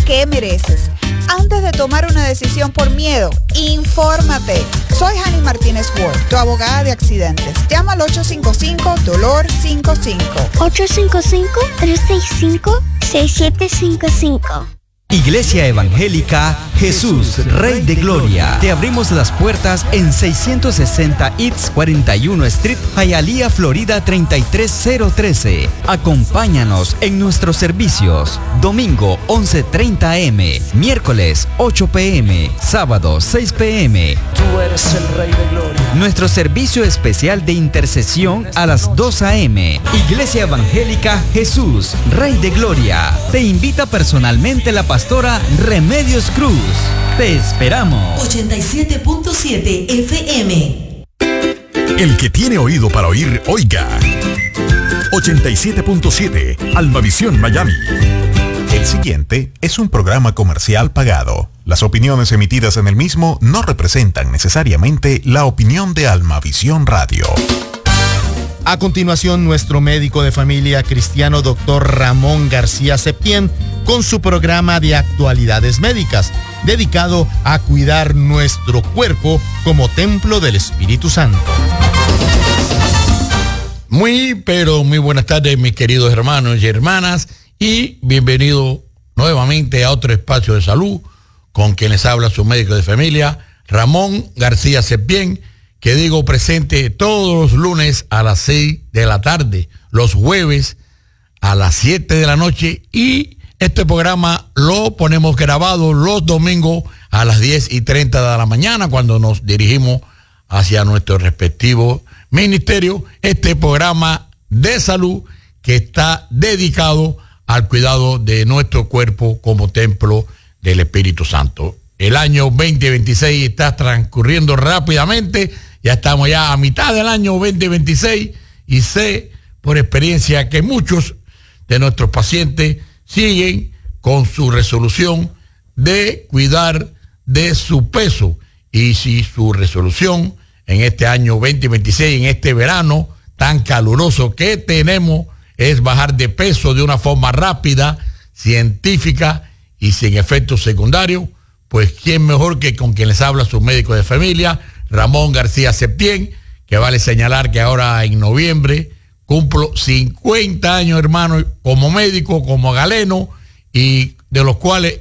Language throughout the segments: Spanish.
que mereces. Antes de tomar una decisión por miedo, infórmate. Soy Jani Martínez Ward, tu abogada de accidentes. Llama al 855-DOLOR-55. 855-365-6755. Iglesia Evangélica Jesús, Rey de Gloria. Te abrimos las puertas en 660 East 41 Street, Hialeah, Florida 33013. Acompáñanos en nuestros servicios. Domingo 11:30 a.m., miércoles 8 p.m., sábado 6 p.m. Tú eres el Rey de Gloria. Nuestro servicio especial de intercesión a las 2 a.m. Iglesia Evangélica Jesús, Rey de Gloria. Te invita personalmente la pastora Remedios Cruz. Te esperamos. 87.7 FM. El que tiene oído para oír, oiga. 87.7 Almavisión Miami. El siguiente es un programa comercial pagado. Las opiniones emitidas en el mismo no representan necesariamente la opinión de Almavisión Radio. A continuación, nuestro médico de familia cristiano, Dr. Ramón García Septién, con su programa de actualidades médicas, dedicado a cuidar nuestro cuerpo como templo del Espíritu Santo. Muy buenas tardes, mis queridos hermanos y hermanas, y bienvenido nuevamente a otro espacio de salud, con quien les habla su médico de familia, Ramón García Septién, que digo presente todos los lunes a las 6 de la tarde, los jueves a las 7 de la noche, y este programa lo ponemos grabado los domingos a las 10:30 de la mañana, cuando nos dirigimos hacia nuestro respectivo ministerio. Este programa de salud que está dedicado al cuidado de nuestro cuerpo como templo del Espíritu Santo. El año 2026 está transcurriendo rápidamente. Ya estamos ya a mitad del año 2026 y sé por experiencia que muchos de nuestros pacientes siguen con su resolución de cuidar de su peso. Y si su resolución en este año 2026, en este verano tan caluroso que tenemos, es bajar de peso de una forma rápida, científica y sin efectos secundarios, pues quién mejor que con quien les habla su médico de familia, Ramón García Septién, que vale señalar que ahora en noviembre cumplo 50 años, hermano, como médico, como galeno, y de los cuales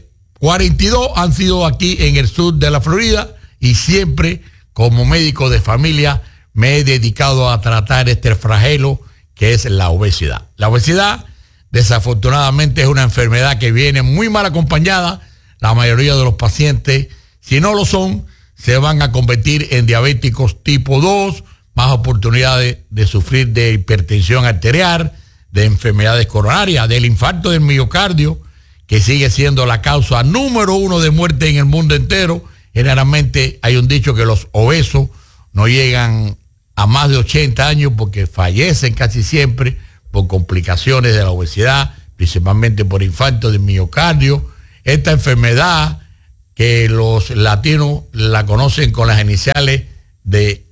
42 han sido aquí en el sur de la Florida, y siempre como médico de familia me he dedicado a tratar este flagelo que es la obesidad. La obesidad, desafortunadamente, es una enfermedad que viene muy mal acompañada. La mayoría de los pacientes, si no lo son, se van a convertir en diabéticos tipo 2, más oportunidades de sufrir de hipertensión arterial, de enfermedades coronarias, del infarto del miocardio, que sigue siendo la causa número 1 de muerte en el mundo entero. Generalmente hay un dicho que los obesos no llegan a más de 80 años porque fallecen casi siempre por complicaciones de la obesidad, principalmente por infarto del miocardio. Esta enfermedad que los latinos la conocen con las iniciales de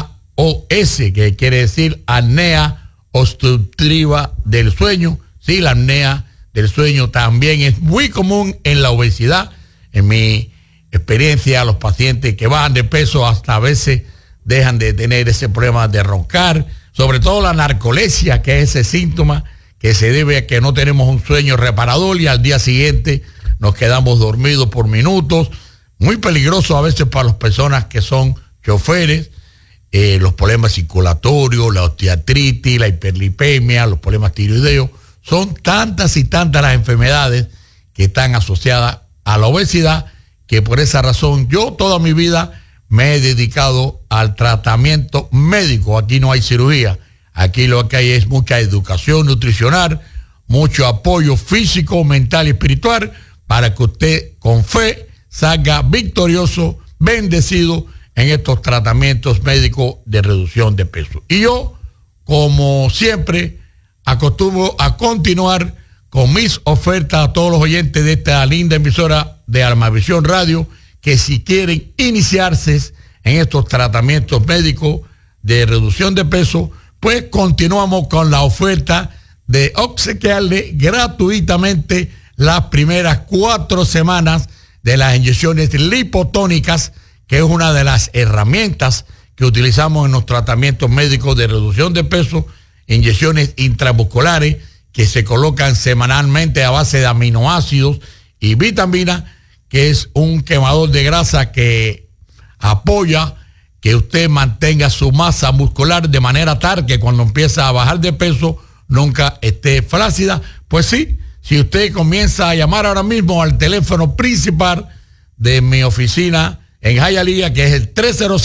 AOS, que quiere decir apnea obstructiva del sueño. Sí, la apnea del sueño también es muy común en la obesidad. En mi experiencia, los pacientes que bajan de peso hasta a veces dejan de tener ese problema de roncar, sobre todo la narcolepsia, que es ese síntoma que se debe a que no tenemos un sueño reparador y al día siguiente nos quedamos dormidos por minutos. Muy peligroso a veces para las personas que son choferes. Los problemas circulatorios, la osteoartritis, la hiperlipemia, los problemas tiroideos. Son tantas y tantas las enfermedades que están asociadas a la obesidad, que por esa razón yo toda mi vida me he dedicado al tratamiento médico. Aquí no hay cirugía. Aquí lo que hay es mucha educación nutricional, mucho apoyo físico, mental y espiritual, para que usted con fe salga victorioso, bendecido en estos tratamientos médicos de reducción de peso. Y yo, como siempre, acostumbro a continuar con mis ofertas a todos los oyentes de esta linda emisora de Almavisión Radio, que si quieren iniciarse en estos tratamientos médicos de reducción de peso, pues continuamos con la oferta de obsequiarle gratuitamente las primeras 4 semanas de las inyecciones lipotónicas, que es una de las herramientas que utilizamos en los tratamientos médicos de reducción de peso, inyecciones intramusculares que se colocan semanalmente a base de aminoácidos y vitaminas, que es un quemador de grasa que apoya que usted mantenga su masa muscular de manera tal que cuando empieza a bajar de peso nunca esté flácida. Pues sí, si usted comienza a llamar ahora mismo al teléfono principal de mi oficina en Hialeah, que es el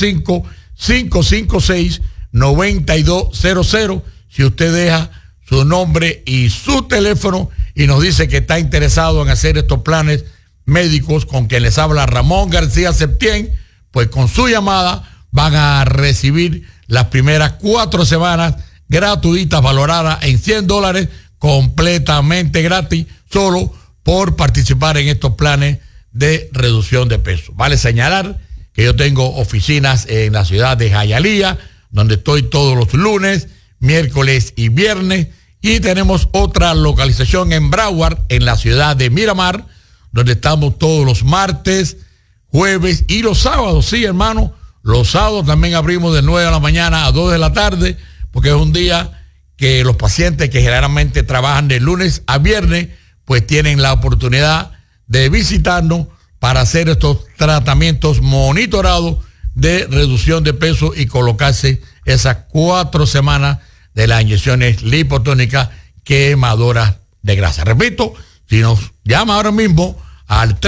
305-556-9200, si usted deja su nombre y su teléfono y nos dice que está interesado en hacer estos planes médicos con quien les habla Ramón García Septién, pues con su llamada van a recibir las primeras 4 semanas gratuitas valoradas en $100, completamente gratis, solo por participar en estos planes de reducción de peso. Vale señalar que yo tengo oficinas en la ciudad de Hialeah, donde estoy todos los lunes, miércoles y viernes, y tenemos otra localización en Broward, en la ciudad de Miramar, donde estamos todos los martes, jueves y los sábados. Sí, hermano, los sábados también abrimos de 9 de la mañana a 2 de la tarde, porque es un día que los pacientes que generalmente trabajan de lunes a viernes, pues tienen la oportunidad de visitarnos para hacer estos tratamientos monitorados de reducción de peso y colocarse esas 4 semanas de las inyecciones lipotónicas quemadoras de grasa. Repito, si nos llama ahora mismo al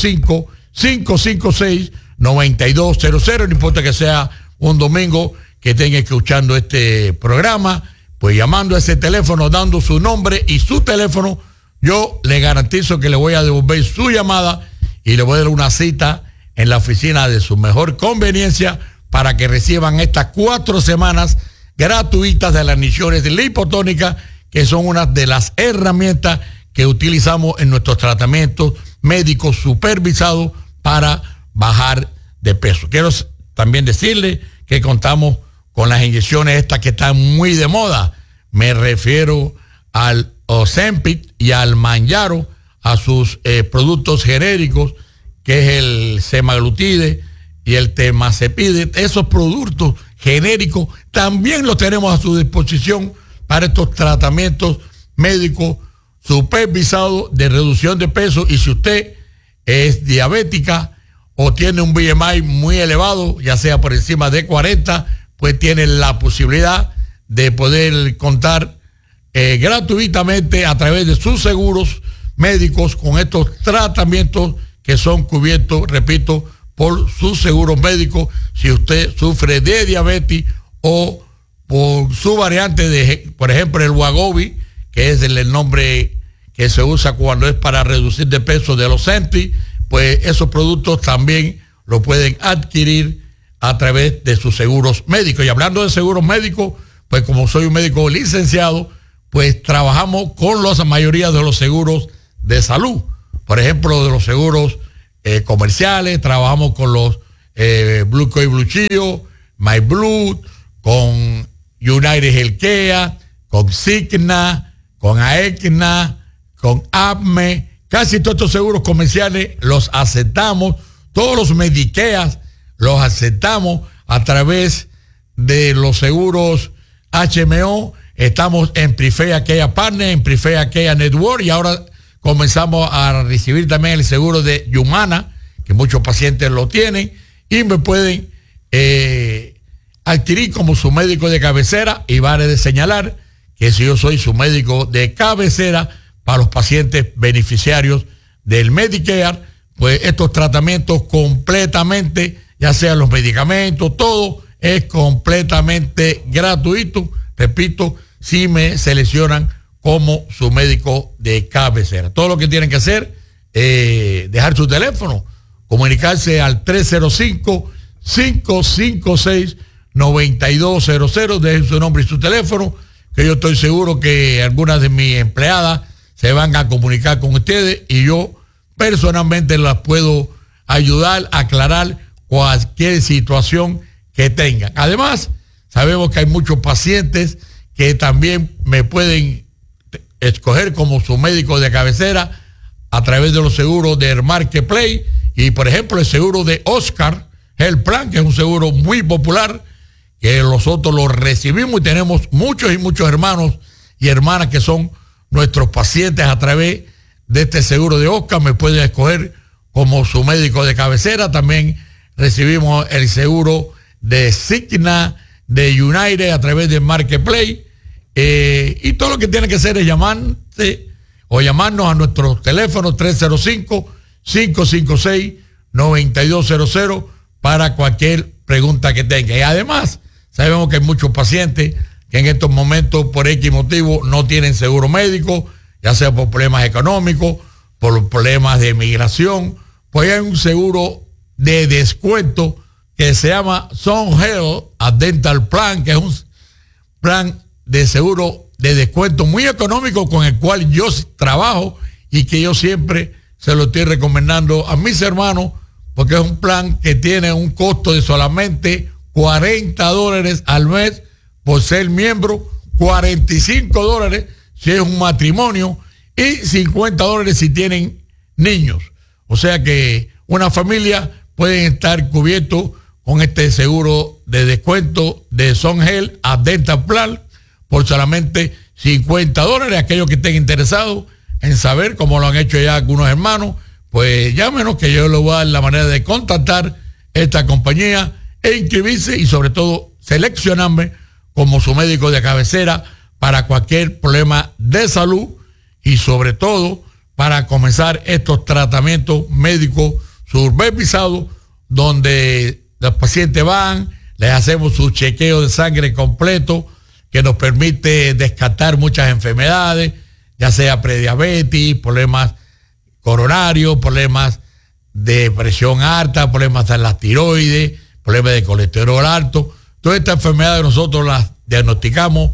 305-556-9200, no importa que sea un domingo que estén escuchando este programa, pues llamando a ese teléfono, dando su nombre y su teléfono, yo le garantizo que le voy a devolver su llamada y le voy a dar una cita en la oficina de su mejor conveniencia para que reciban estas 4 semanas gratuitas de las inyecciones lipotónicas, que son una de las herramientas que utilizamos en nuestros tratamientos médicos supervisados para bajar de peso. Quiero también decirle que contamos con las inyecciones estas que están muy de moda. Me refiero al Ozempic y al Mounjaro, a sus productos genéricos, que es el semaglutide y el temazepide. Esos productos genéricos también los tenemos a su disposición para estos tratamientos médicos supervisados de reducción de peso. Y si usted es diabética o tiene un BMI muy elevado, ya sea por encima de 40, pues tiene la posibilidad de poder contar gratuitamente a través de sus seguros médicos con estos tratamientos que son cubiertos, repito, por sus seguros médicos. Si usted sufre de diabetes o por su variante de, por ejemplo, el Wegovy, que es el nombre que se usa cuando es para reducir de peso de los Ozempic, pues esos productos también lo pueden adquirir a través de sus seguros médicos. Y hablando de seguros médicos, pues como soy un médico licenciado, pues trabajamos con la mayoría de los seguros de salud. Por ejemplo, de los seguros comerciales, trabajamos con los Blue Cross Blue Shield, MyBlue, con United Healthcare, con Cigna, con Aetna, con APME. Casi todos estos seguros comerciales los aceptamos. Todos los Medicares los aceptamos a través de los seguros HMO. Estamos en Preferred Care Partner, en Preferred Care Network, y ahora comenzamos a recibir también el seguro de Humana, que muchos pacientes lo tienen, y me pueden adquirir como su médico de cabecera. Y vale de señalar que si yo soy su médico de cabecera para los pacientes beneficiarios del Medicare, pues estos tratamientos completamente, ya sean los medicamentos, todo es completamente gratuito. Repito, si me seleccionan como su médico de cabecera. Todo lo que tienen que hacer es dejar su teléfono, comunicarse al 305-556-9200, dejen su nombre y su teléfono, que yo estoy seguro que algunas de mis empleadas se van a comunicar con ustedes y yo personalmente las puedo ayudar a aclarar cualquier situación que tengan. Además, sabemos que hay muchos pacientes que también me pueden escoger como su médico de cabecera a través de los seguros del Marketplace y, por ejemplo, el seguro de Oscar Health Plan, que es un seguro muy popular, que nosotros lo recibimos y tenemos muchos y muchos hermanos y hermanas que son nuestros pacientes a través de este seguro de Oscar. Me pueden escoger como su médico de cabecera. También recibimos el seguro de Cigna, de United a través del Marketplace. Y todo lo que tiene que hacer es llamarse o llamarnos a nuestro teléfono 305-556-9200 para cualquier pregunta que tenga. Y además, sabemos que hay muchos pacientes que en estos momentos, por X motivo, no tienen seguro médico, ya sea por problemas económicos, por problemas de migración. Pues hay un seguro de descuento que se llama Sun Health Dental Plan, que es un plan de seguro de descuento muy económico con el cual yo trabajo y que yo siempre se lo estoy recomendando a mis hermanos, porque es un plan que tiene un costo de solamente $40 al mes por ser miembro, $45 si es un matrimonio y $50 si tienen niños. O sea que una familia puede estar cubierto con este seguro de descuento de Sun Health Dental Plan por solamente $50. Aquellos que estén interesados en saber cómo lo han hecho ya algunos hermanos, pues llámenos que yo les voy a dar la manera de contactar esta compañía e inscribirse y sobre todo seleccionarme como su médico de cabecera para cualquier problema de salud y sobre todo para comenzar estos tratamientos médicos supervisados donde los pacientes van, les hacemos su chequeo de sangre completo que nos permite descartar muchas enfermedades, ya sea prediabetes, problemas coronarios, problemas de presión alta, problemas de la tiroides, problemas de colesterol alto. Todas estas enfermedades nosotros las diagnosticamos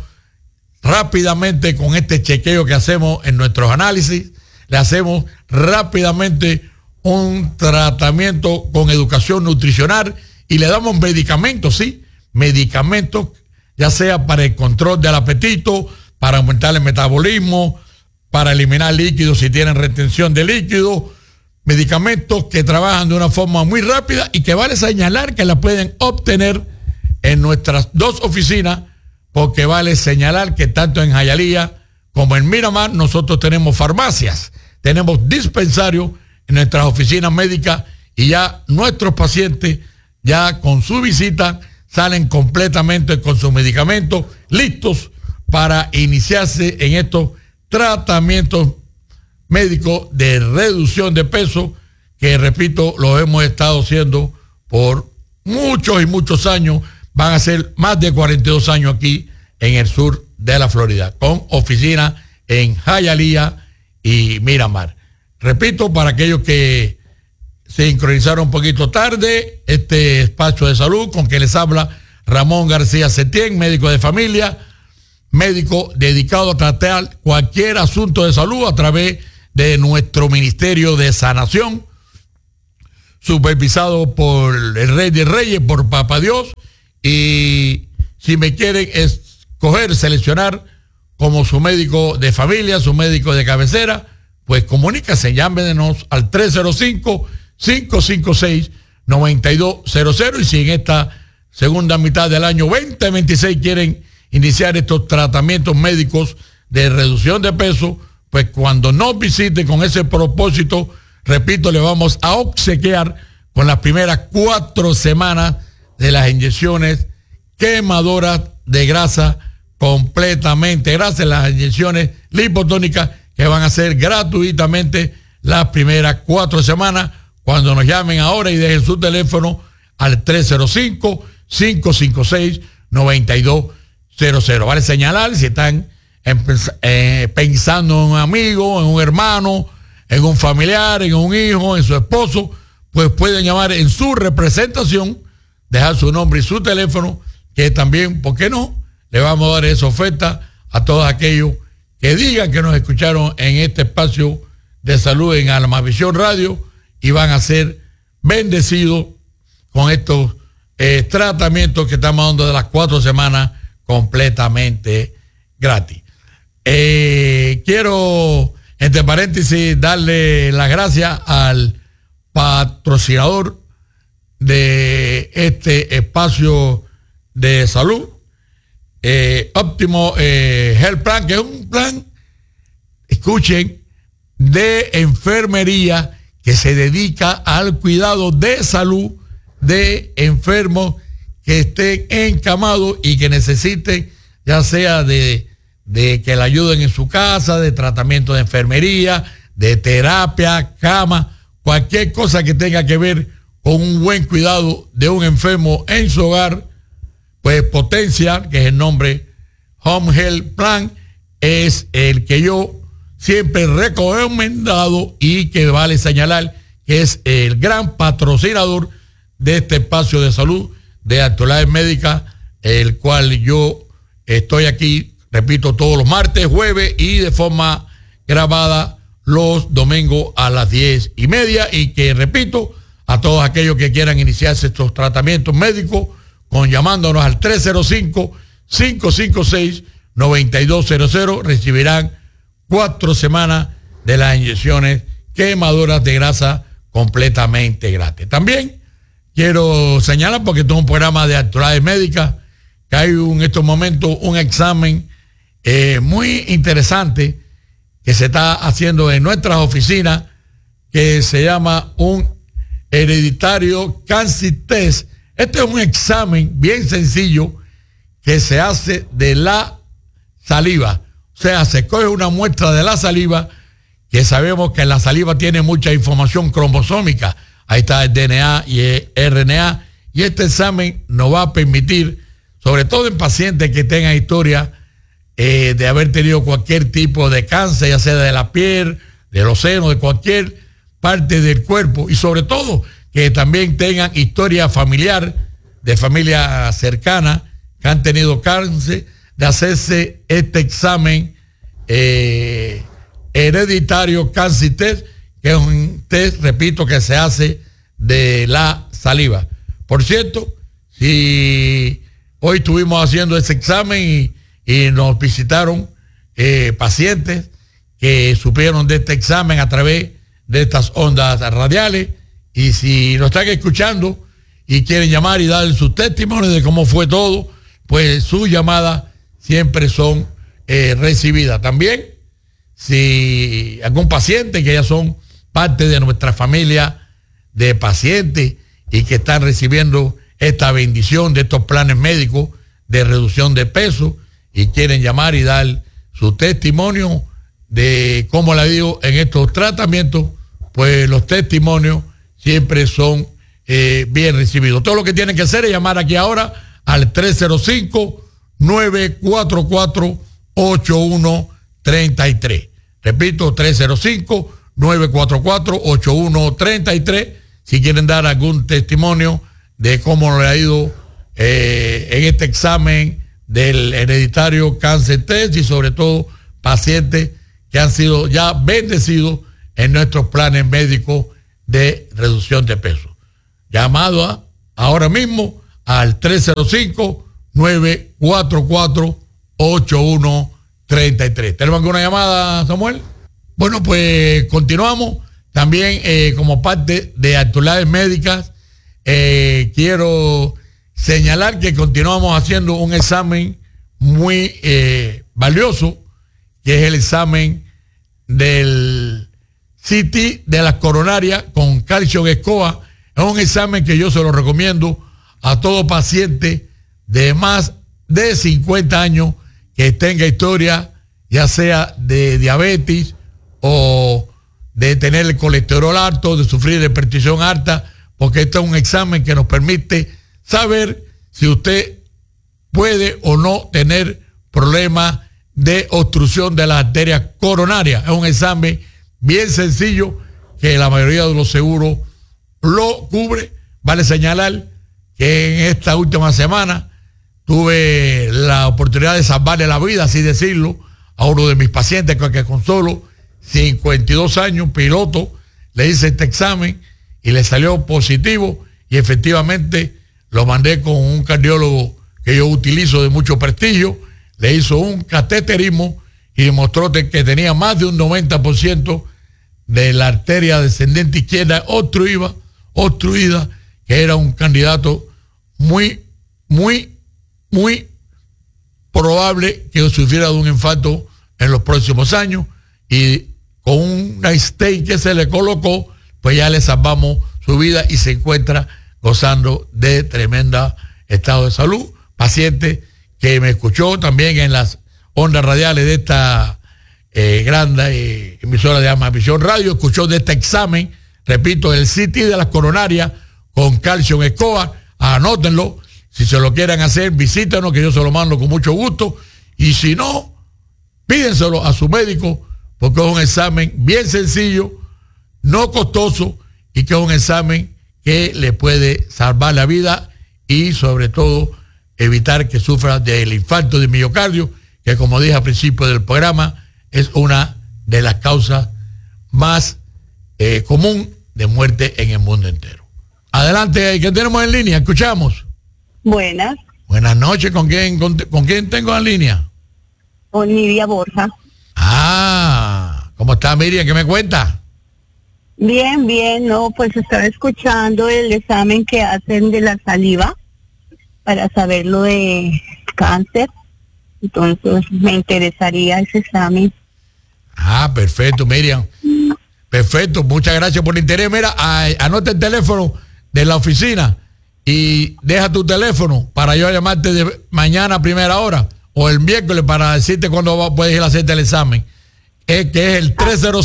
rápidamente con este chequeo que hacemos en nuestros análisis. Le hacemos rápidamente un tratamiento con educación nutricional y le damos medicamentos, sí, medicamentos, ya sea para el control del apetito, para aumentar el metabolismo, para eliminar líquidos si tienen retención de líquidos, medicamentos que trabajan de una forma muy rápida y que vale señalar que la pueden obtener en nuestras dos oficinas, porque vale señalar que tanto en Hialeah como en Miramar nosotros tenemos farmacias, tenemos dispensarios en nuestras oficinas médicas y ya nuestros pacientes ya con su visita salen completamente con sus medicamentos listos para iniciarse en estos tratamientos médicos de reducción de peso que, repito, lo hemos estado haciendo por muchos y muchos años. Van a ser más de 42 años aquí en el sur de la Florida, con oficinas en Hialeah y Miramar. Repito, para aquellos que se sincronizaron un poquito tarde, este espacio de salud con que les habla Ramón García Septién, médico de familia, médico dedicado a tratar cualquier asunto de salud a través de nuestro Ministerio de Sanación, supervisado por el Rey de Reyes, por Papá Dios. Y si me quieren escoger, seleccionar como su médico de familia, su médico de cabecera, pues comuníquense, llámenos al 305-556-9200. Y si en esta segunda mitad del año 2026 quieren iniciar estos tratamientos médicos de reducción de peso, pues cuando nos visite con ese propósito, repito, le vamos a obsequiar con las primeras 4 semanas de las inyecciones quemadoras de grasa completamente gracias a las inyecciones lipotónicas que van a ser gratuitamente las primeras 4 semanas cuando nos llamen ahora y dejen su teléfono al 305-556-9200. Vale señalar, si están pensando en un amigo, en un hermano, en un familiar, en un hijo, en su esposo, pues pueden llamar en su representación, dejar su nombre y su teléfono, que también, ¿por qué no?, le vamos a dar esa oferta a todos aquellos que digan que nos escucharon en este espacio de salud en Almavisión Radio y van a ser bendecidos con estos tratamientos que estamos dando de las 4 semanas completamente gratis. Quiero entre paréntesis, darle las gracias al patrocinador de este espacio de salud, Óptimo Health Plan, que es un plan, escuchen, de enfermería que se dedica al cuidado de salud de enfermos que estén encamados y que necesiten, ya sea de que la ayuden en su casa, de tratamiento de enfermería, de terapia, cama, cualquier cosa que tenga que ver con un buen cuidado de un enfermo en su hogar. Pues Potencia, que es el nombre, Home Health Plan, es el que yo siempre he recomendado y que vale señalar que es el gran patrocinador de este espacio de salud de Actualidades Médicas, el cual yo estoy aquí, repito, todos los martes, jueves y de forma grabada los domingos a las 10:30, y que, repito, a todos aquellos que quieran iniciarse estos tratamientos médicos, llamándonos al 305-556-9200, recibirán 4 semanas de las inyecciones quemadoras de grasa completamente gratis. También quiero señalar, porque esto es un programa de Actualidades Médicas, que hay en estos momentos un examen muy interesante que se está haciendo en nuestras oficinas, que se llama un hereditario cancer test. Este es un examen bien sencillo que se hace de la saliva. O sea, se coge una muestra de la saliva, que sabemos que la saliva tiene mucha información cromosómica. Ahí está el DNA y el RNA. Y este examen nos va a permitir, sobre todo en pacientes que tengan historia de haber tenido cualquier tipo de cáncer, ya sea de la piel, de los senos, de cualquier parte del cuerpo, y sobre todo que también tengan historia familiar, de familia cercana, que han tenido cáncer, de hacerse este examen hereditario cancer test, que es un test, repito, que se hace de la saliva. Por cierto, si hoy estuvimos haciendo ese examen y nos visitaron pacientes que supieron de este examen a través de estas ondas radiales, y si nos están escuchando y quieren llamar y dar sus testimonios de cómo fue todo, pues sus llamadas siempre son recibidas. También, si algún paciente que ya son parte de nuestra familia de pacientes y que están recibiendo esta bendición de estos planes médicos de reducción de peso y quieren llamar y dar su testimonio de cómo le digo en estos tratamientos, pues los testimonios siempre son bien recibidos. Todo lo que tienen que hacer es llamar aquí ahora al 305-944-8133. Repito, 305-944-8133. Si quieren dar algún testimonio de cómo le ha ido en este examen del hereditario cancer test, y sobre todo pacientes que han sido ya bendecidos en nuestros planes médicos de reducción de peso. Llamado ahora mismo al 305-944-8133. ¿Tenemos alguna llamada, Samuel? Bueno, pues continuamos. También como parte de Actualidades Médicas, quiero señalar que continuamos haciendo un examen muy valioso, que es el examen del CT de las coronarias con calcio Gescoa. Es un examen que yo se lo recomiendo a todo paciente de más de 50 años que tenga historia, ya sea de diabetes o de tener el colesterol alto, de sufrir de hipertensión alta, porque este es un examen que nos permite saber si usted puede o no tener problemas de obstrucción de las arterias coronarias. Es un examen bien sencillo que la mayoría de los seguros lo cubre. Vale señalar que en esta última semana tuve la oportunidad de salvarle la vida, así decirlo, a uno de mis pacientes que con solo 52 años, piloto, le hice este examen y le salió positivo, y efectivamente lo mandé con un cardiólogo que yo utilizo de mucho prestigio, le hizo un cateterismo y demostró que tenía más de un 90% de la arteria descendente izquierda obstruida, que era un candidato muy probable que sufriera de un infarto en los próximos años, y con una stent que se le colocó, pues ya le salvamos su vida y se encuentra gozando de tremenda estado de salud. Paciente que me escuchó también en las ondas radiales de esta grande emisora de Almavisión Radio, escuchó de este examen, repito, el CT de las coronarias con calcio en ESCOA. Anótenlo, si se lo quieren hacer, visítenos, que yo se lo mando con mucho gusto, y si no, pídenselo a su médico, porque es un examen bien sencillo, no costoso, y que es un examen que le puede salvar la vida y sobre todo evitar que sufra del infarto de miocardio, que como dije al principio del programa, es una de las causas más común de muerte en el mundo entero. Adelante, ¿qué tenemos en línea? Escuchamos. Buenas. Buenas noches, ¿con quién tengo en línea? Con Nidia Borja. ¿Cómo está, Miriam? ¿Qué me cuenta? Bien, no, pues estaba escuchando el examen que hacen de la saliva para saber lo de cáncer. Entonces me interesaría ese examen. Perfecto, Miriam. Perfecto, muchas gracias por el interés. Mira, anota el teléfono de la oficina y deja tu teléfono para yo llamarte de mañana a primera hora o el miércoles para decirte cuándo puedes ir a hacerte el examen. Que es el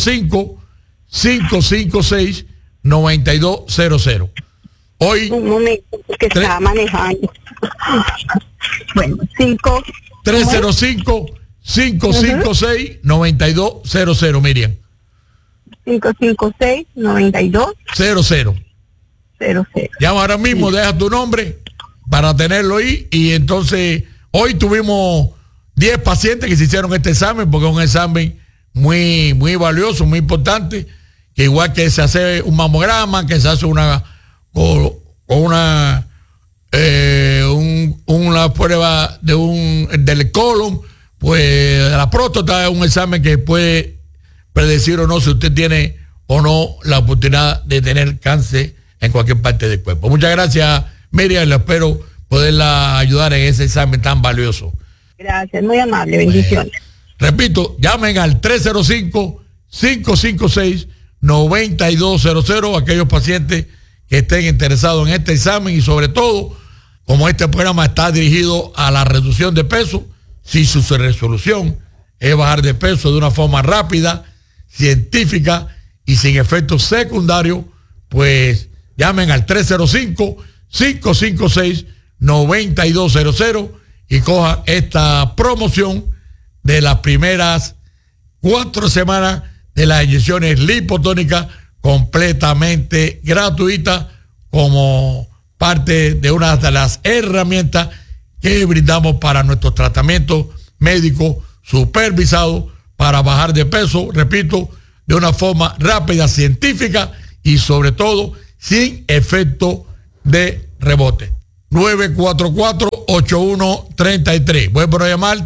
305-556-9200. Hoy... Un momento, porque estaba manejando. Bueno, 305-556-9200, Miriam. 556-9200. Llama ahora mismo, deja tu nombre para tenerlo ahí, y entonces hoy tuvimos 10 pacientes que se hicieron este examen, porque es un examen muy valioso, muy importante, que igual que se hace un mamograma, que se hace una prueba del colon, pues la próstata es un examen que puede predecir o no si usted tiene o no la oportunidad de tener cáncer en cualquier parte del cuerpo. Muchas gracias, Miriam, le espero poderla ayudar en ese examen tan valioso. Gracias, muy amable, bendiciones. Repito, llamen al 305-556-9200 aquellos pacientes que estén interesados en este examen, y sobre todo, como este programa está dirigido a la reducción de peso, si su resolución es bajar de peso de una forma rápida, científica y sin efectos secundarios, pues llamen al 305-556-9200 y cojan esta promoción de las primeras 4 semanas de las inyecciones lipotónicas completamente gratuitas, como parte de una de las herramientas que brindamos para nuestros tratamientos médicos supervisados para bajar de peso, repito, de una forma rápida, científica y sobre todo sin efecto de rebote. 944-8133. Vuelvo a llamar,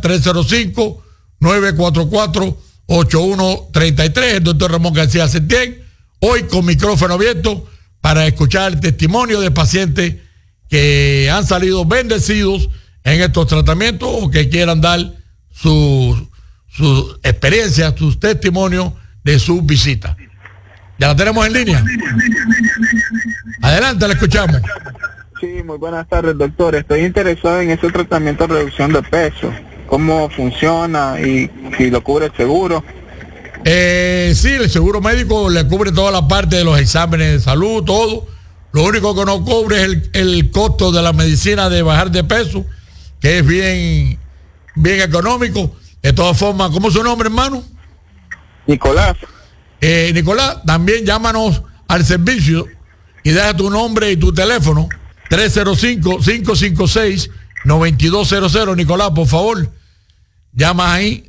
305-944-8133. El doctor Ramón García Septién, hoy con micrófono abierto para escuchar el testimonio de pacientes que han salido bendecidos en estos tratamientos o que quieran dar su experiencia, sus testimonios de sus visitas. ¿Ya la tenemos en línea? Adelante, la escuchamos. Sí, muy buenas tardes, doctor. Estoy interesado en ese tratamiento de reducción de peso. ¿Cómo funciona y si lo cubre el seguro? Sí, el seguro médico le cubre toda la parte de los exámenes de salud, todo. Lo único que no cubre es el costo de la medicina de bajar de peso, que es bien económico. De todas formas, ¿cómo es su nombre, hermano? Nicolás. Nicolás, también llámanos al servicio y deja tu nombre y tu teléfono. 305-556-9200. Nicolás, por favor, llama ahí,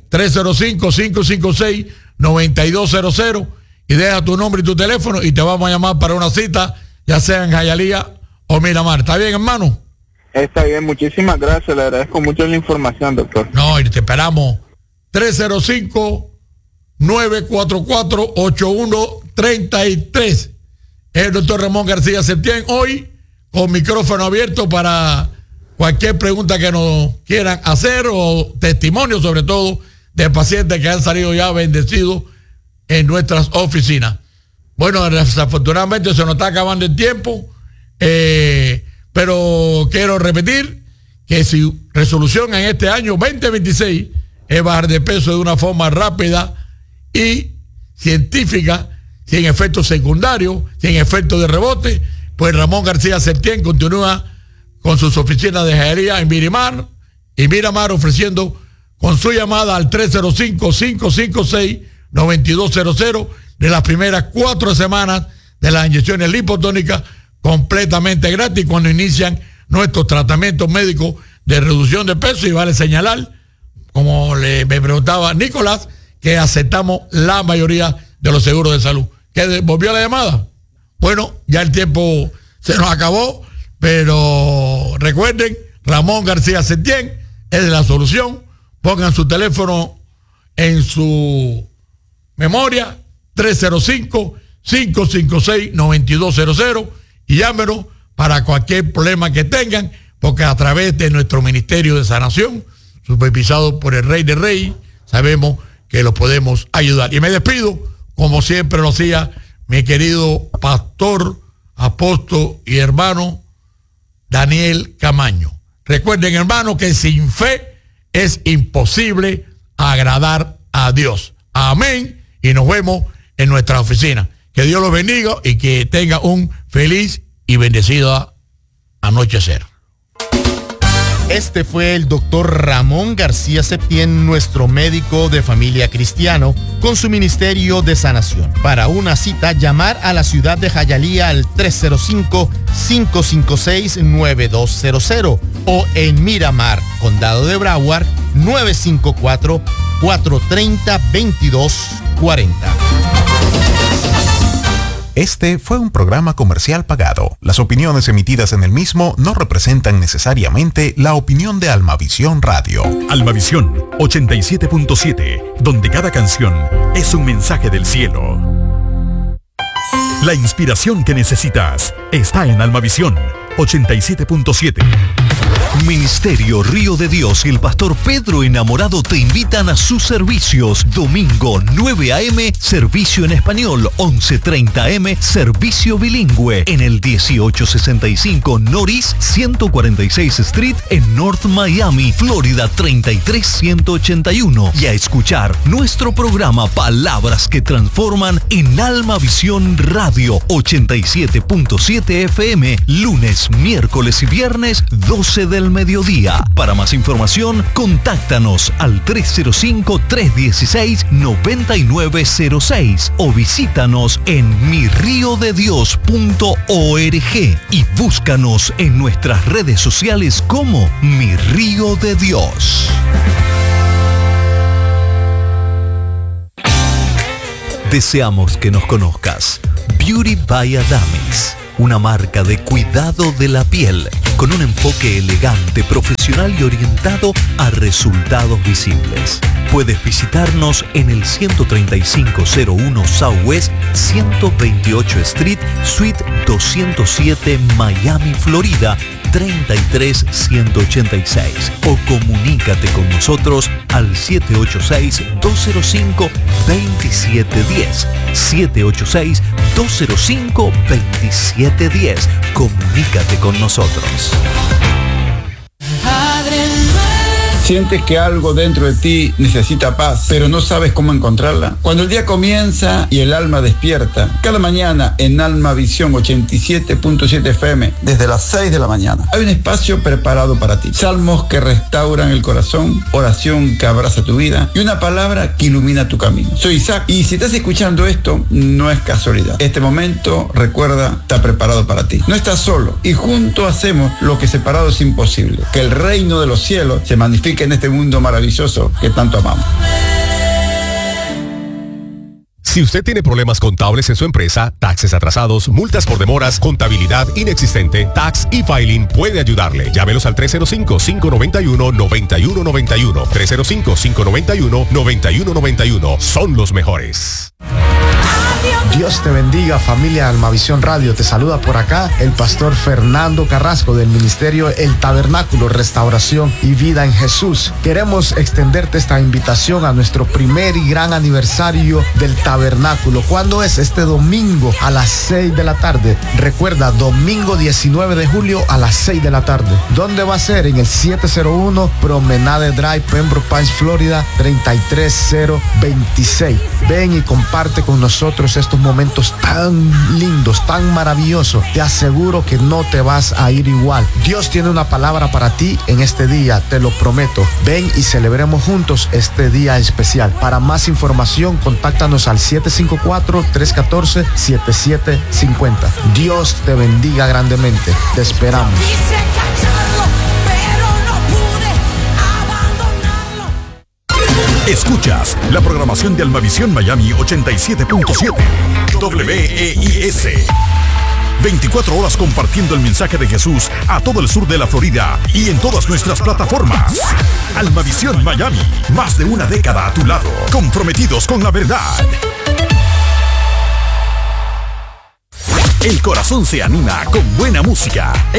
305-556-9200 y deja tu nombre y tu teléfono y te vamos a llamar para una cita, ya sea en Jayalía o Miramar. ¿Está bien, hermano? Está bien, muchísimas gracias, le agradezco mucho la información, doctor. No, y te esperamos 305-944-8133. El doctor Ramón García Septién, hoy con micrófono abierto para cualquier pregunta que nos quieran hacer o testimonio, sobre todo, de pacientes que han salido ya bendecidos en nuestras oficinas. Bueno, desafortunadamente se nos está acabando el tiempo, pero quiero repetir que su resolución en este año 2026 es bajar de peso de una forma rápida y científica, sin efectos secundarios, sin efectos de rebote, pues Ramón García Septién continúa con sus oficinas de joyería en Miramar, ofreciendo con su llamada al 305-556-9200 de las primeras 4 semanas de las inyecciones lipotónicas completamente gratis cuando inician nuestros tratamientos médicos de reducción de peso. Y vale señalar, como me preguntaba Nicolás, que aceptamos la mayoría de los seguros de salud. ¿Que volvió la llamada? Bueno, ya el tiempo se nos acabó, pero recuerden, Ramón García Septién es la solución. Pongan su teléfono en su memoria, 305-556-9200, y llámenos para cualquier problema que tengan, porque a través de nuestro Ministerio de Sanación, supervisado por el Rey de Reyes, sabemos que los podemos ayudar. Y me despido, como siempre lo hacía mi querido pastor, apóstol y hermano Daniel Camaño. Recuerden, hermano, que sin fe es imposible agradar a Dios. Amén. Y nos vemos en nuestra oficina. Que Dios los bendiga y que tenga un feliz y bendecido anochecer. Este fue el doctor Ramón García Septién, nuestro médico de familia cristiano, con su ministerio de sanación. Para una cita, llamar a la ciudad de Hialeah al 305-556-9200 o en Miramar, Condado de Broward, 954-430-2240. Este fue un programa comercial pagado. Las opiniones emitidas en el mismo no representan necesariamente la opinión de Almavisión Radio. Almavisión 87.7, donde cada canción es un mensaje del cielo. La inspiración que necesitas está en Almavisión 87.7. Ministerio Río de Dios y el pastor Pedro Enamorado te invitan a sus servicios. Domingo 9 a.m., servicio en español, 11:30 a.m., servicio bilingüe, en el 1865 Norris 146 Street en North Miami, Florida 33181. Y a escuchar nuestro programa Palabras que Transforman en Almavisión Radio 87.7 FM, lunes, miércoles y viernes, 12 del mediodía. Para más información, contáctanos al 305-316-9906 o visítanos en mirriodedios.org y búscanos en nuestras redes sociales como Mi Río de Dios. Deseamos que nos conozcas. Beauty by Adamis, una marca de cuidado de la piel con un enfoque elegante, profesional y orientado a resultados visibles. Puedes visitarnos en el 13501 Southwest 128 Street, Suite 207, Miami, Florida 33186, o comunícate con nosotros al 786-205-2710. 786-205-2710. Comunícate con nosotros. ¿Sientes que algo dentro de ti necesita paz, pero no sabes cómo encontrarla? Cuando el día comienza y el alma despierta, cada mañana en Almavisión 87.7 FM, desde las 6 de la mañana, hay un espacio preparado para ti. Salmos que restauran el corazón, oración que abraza tu vida y una palabra que ilumina tu camino. Soy Isaac, y si estás escuchando esto, no es casualidad. Este momento, recuerda, está preparado para ti. No estás solo, y juntos hacemos lo que separado es imposible. Que el reino de los cielos se manifieste en este mundo maravilloso que tanto amamos. Si usted tiene problemas contables en su empresa, taxes atrasados, multas por demoras, contabilidad inexistente, Tax e-Filing puede ayudarle. Llámenos al 305-591-9191. 305-591-9191. Son los mejores. Dios te bendiga, familia Almavisión Radio. Te saluda por acá el pastor Fernando Carrasco del ministerio El Tabernáculo, Restauración y Vida en Jesús. Queremos extenderte esta invitación a nuestro primer y gran aniversario del Tabernáculo. ¿Cuándo es? Este domingo a las 6 de la tarde. Recuerda, domingo 19 de julio a las 6 de la tarde. ¿Dónde va a ser? En el 701 Promenade Drive, Pembroke Pines, Florida, 33026. Ven y comparte con nosotros estos momentos tan lindos, tan maravillosos. Te aseguro que no te vas a ir igual. Dios tiene una palabra para ti en este día, te lo prometo. Ven y celebremos juntos este día especial. Para más información, contáctanos al 754-314-7750. Dios te bendiga grandemente. Te esperamos. Escuchas la programación de Almavisión Miami 87.7 WEIS. 24 horas compartiendo el mensaje de Jesús a todo el sur de la Florida y en todas nuestras plataformas. Almavisión Miami, más de una década a tu lado, comprometidos con la verdad. El corazón se anima con buena música.